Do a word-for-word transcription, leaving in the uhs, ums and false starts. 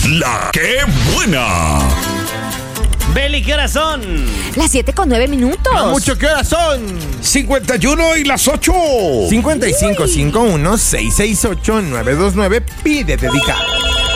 La que buena. Beli, ¿qué horas son? Las siete con nueve minutos. No mucho, ¿qué horas son? cincuenta y uno y las ocho. cincuenta y cinco cincuenta y uno seiscientos sesenta y ocho nueve dos nueve. Pide dedicar.